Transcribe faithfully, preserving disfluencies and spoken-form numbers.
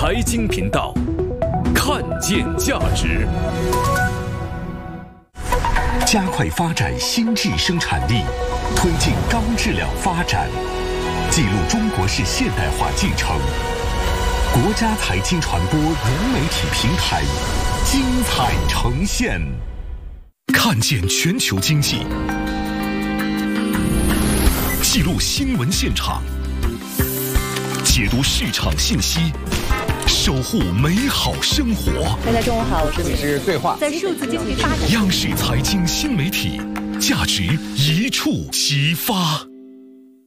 财经频道，看见价值。 加快发展新质生产力，推进高质量发展，记录中国式现代化进程。国家财经传播融媒体平台精彩呈现，看见全球经济，记录新闻现场，解读市场信息，守护美好生活。 大家中午好，我是美是对话。 在数字经济发展， 央视财经新媒体，价值一触即发。